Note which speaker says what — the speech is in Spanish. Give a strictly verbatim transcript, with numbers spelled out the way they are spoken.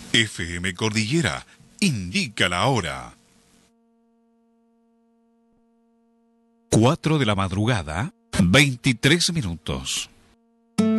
Speaker 1: F M Cordillera indica la hora. cuatro de la madrugada, veintitrés minutos.